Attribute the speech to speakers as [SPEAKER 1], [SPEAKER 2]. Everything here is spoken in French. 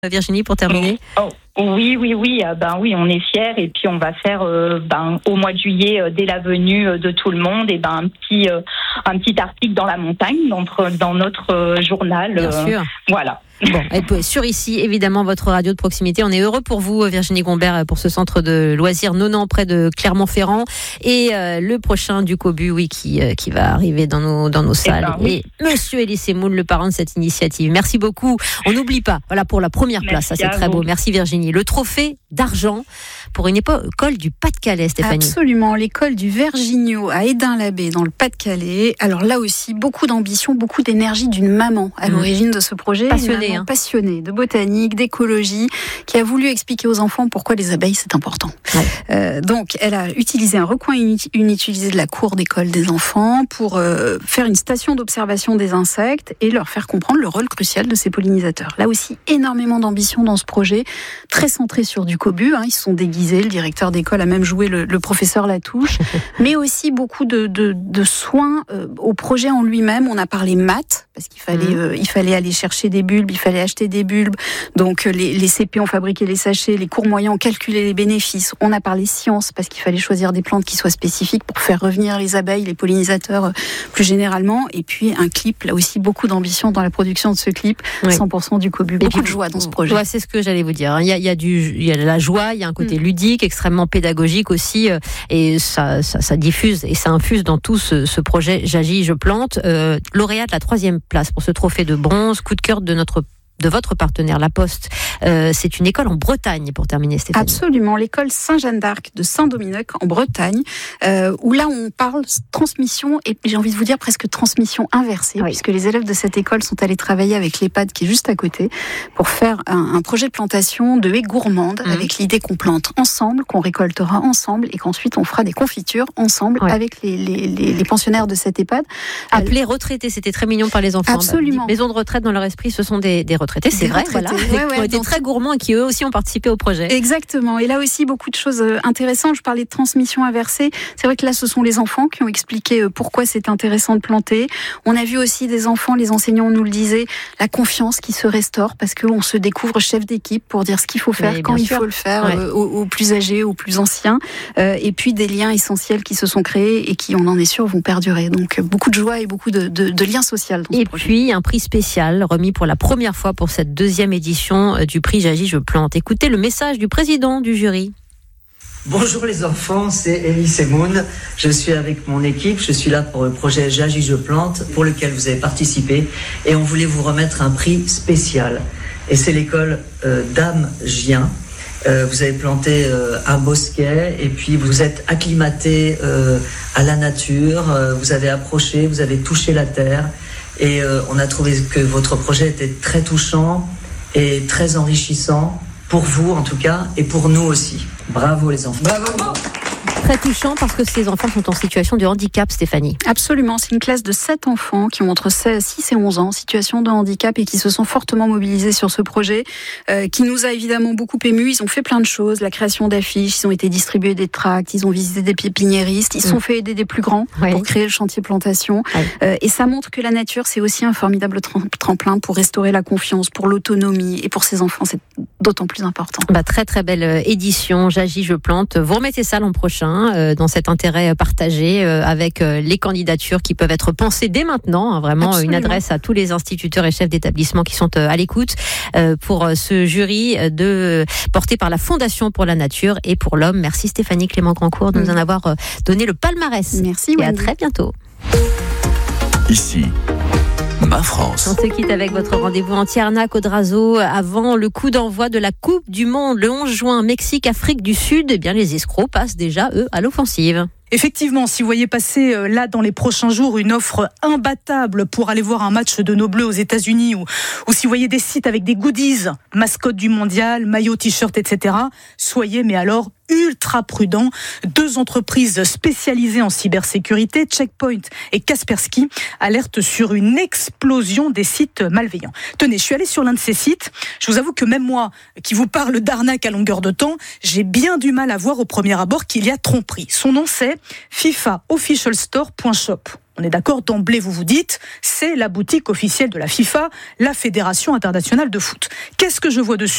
[SPEAKER 1] Virginie, pour terminer.
[SPEAKER 2] Oui, on est fiers et puis on va faire au mois de juillet, dès la venue de tout le monde, un petit article dans la montagne, dans notre journal.
[SPEAKER 1] Bien sûr.
[SPEAKER 2] Voilà.
[SPEAKER 1] Bon, et sur ici, évidemment, votre radio de proximité. On est heureux pour vous, Virginie Gombert, pour ce centre de loisirs Nonan près de Clermont-Ferrand. Et le prochain du Cobu, qui va arriver dans nos salles.
[SPEAKER 2] Oui.
[SPEAKER 1] Et Monsieur Elie Semoun, le parrain de cette initiative. Merci beaucoup. On n'oublie pas, voilà, pour la première place, ça c'est très beau. Merci Virginie. Le trophée d'argent pour une école du Pas-de-Calais, Stéphanie.
[SPEAKER 3] Absolument, l'école du Vergigno à Édin-l'Abbé dans le Pas-de-Calais. Alors là aussi, beaucoup d'ambition, beaucoup d'énergie d'une maman à l'origine de ce projet. Passionnée de botanique, d'écologie, qui a voulu expliquer aux enfants pourquoi les abeilles c'est important. Ouais. Donc elle a utilisé un recoin inutilisé de la cour d'école des enfants pour faire une station d'observation des insectes et leur faire comprendre le rôle crucial de ces pollinisateurs. Là aussi, énormément d'ambition dans ce projet, très centré sur du Cobu. Ils se sont déguisés, le directeur d'école a même joué le professeur Latouche, mais aussi beaucoup de soins au projet en lui-même. On a parlé maths, parce qu'il fallait aller chercher des bulbes, il fallait acheter des bulbes. Donc les CP ont fabriqué les sachets, les cours moyens ont calculé les bénéfices. On a parlé sciences, parce qu'il fallait choisir des plantes qui soient spécifiques pour faire revenir les abeilles, les pollinisateurs plus généralement. Et puis un clip, là aussi beaucoup d'ambition dans la production de ce clip, 100% du Cobu. Beaucoup de joie dans ce projet.
[SPEAKER 1] Ouais, c'est ce que j'allais vous dire. Il y a de la joie, il y a un côté ludique, extrêmement pédagogique aussi, et ça diffuse et ça infuse dans tout ce projet J'agis, je plante. Lauréat de la 3e place pour ce trophée de bronze, coup de cœur de votre partenaire, La Poste. C'est une école en Bretagne, pour terminer, Stéphanie.
[SPEAKER 3] Absolument, l'école Saint-Jeanne d'Arc de Saint-Dominique en Bretagne, où là on parle transmission, et j'ai envie de vous dire presque transmission inversée, puisque les élèves de cette école sont allés travailler avec l'EHPAD qui est juste à côté, pour faire un projet de plantation de haies gourmandes, avec l'idée qu'on plante ensemble, qu'on récoltera ensemble, et qu'ensuite on fera des confitures ensemble avec les pensionnaires de cette EHPAD.
[SPEAKER 1] Appelés retraités, c'était très mignon par les enfants.
[SPEAKER 3] Absolument.
[SPEAKER 1] Maison de retraite, dans leur esprit, ce sont des retraités, c'est vrai, voilà, qui ont été très gourmands et qui eux aussi ont participé au projet.
[SPEAKER 3] Exactement, et là aussi beaucoup de choses intéressantes. Je parlais de transmission inversée, c'est vrai que là ce sont les enfants qui ont expliqué pourquoi c'est intéressant de planter. On a vu aussi des enfants, les enseignants nous le disaient, la confiance qui se restaure, parce qu'on se découvre chef d'équipe pour dire ce qu'il faut faire, quand il faut le faire, aux plus âgés, aux plus anciens, et puis des liens essentiels qui se sont créés et qui, on en est sûr, vont perdurer. Donc beaucoup de joie et beaucoup de liens sociaux dans ce projet.
[SPEAKER 1] Et puis un prix spécial remis pour la première fois pour cette 2e édition du prix J'agis, je plante. Écoutez le message du président du jury.
[SPEAKER 4] Bonjour les enfants, c'est Elie Semoun. Je suis avec mon équipe, je suis là pour le projet J'agis, je plante, pour lequel vous avez participé, et on voulait vous remettre un prix spécial. Et c'est l'école Dame Gien. Vous avez planté un bosquet, et puis vous êtes acclimaté à la nature, vous avez approché, vous avez touché la terre, et on a trouvé que votre projet était très touchant et très enrichissant, pour vous en tout cas, et pour nous aussi. Bravo les enfants. Bravo.
[SPEAKER 1] Très touchant, parce que ces enfants sont en situation de handicap, Stéphanie.
[SPEAKER 3] Absolument, c'est une classe de 7 enfants qui ont entre 6 et 11 ans en situation de handicap et qui se sont fortement mobilisés sur ce projet, qui nous a évidemment beaucoup émus. Ils ont fait plein de choses, la création d'affiches, ils ont été distribués des tracts, ils ont visité des pépiniéristes, ils se sont fait aider des plus grands pour créer le chantier plantation. Et ça montre que la nature, c'est aussi un formidable tremplin pour restaurer la confiance, pour l'autonomie, et pour ces enfants, c'est d'autant plus important.
[SPEAKER 1] Très très belle édition, J'agis, je plante. Vous remettez ça l'an prochain, dans cet intérêt partagé, avec les candidatures qui peuvent être pensées dès maintenant, vraiment. Absolument. Une adresse à tous les instituteurs et chefs d'établissement qui sont à l'écoute pour ce jury porté par la Fondation pour la Nature et pour l'Homme. Merci Stéphanie Clément Grandcourt de nous en avoir donné le palmarès.
[SPEAKER 3] Merci,
[SPEAKER 1] et à très bientôt.
[SPEAKER 5] Ici, Ma France.
[SPEAKER 1] On se quitte avec votre rendez-vous en Tierna-Codrazo avant le coup d'envoi de la Coupe du Monde le 11 juin, Mexique, Afrique du Sud. Eh bien, les escrocs passent déjà, eux, à l'offensive.
[SPEAKER 6] Effectivement, si vous voyez passer là dans les prochains jours une offre imbattable pour aller voir un match de nos Bleus aux États-Unis, ou si vous voyez des sites avec des goodies, mascotte du mondial, maillot, t-shirt, etc., soyez mais alors ultra prudents. 2 entreprises spécialisées en cybersécurité, Checkpoint et Kaspersky, alertent sur une explosion des sites malveillants. Tenez, je suis allée sur l'un de ces sites. Je vous avoue que même moi, qui vous parle d'arnaque à longueur de temps, j'ai bien du mal à voir au premier abord qu'il y a tromperie. Son nom, c'est fifaofficialstore.shop. On est d'accord, d'emblée vous vous dites, c'est la boutique officielle de la FIFA, la Fédération internationale de foot. Qu'est-ce que je vois dessus ?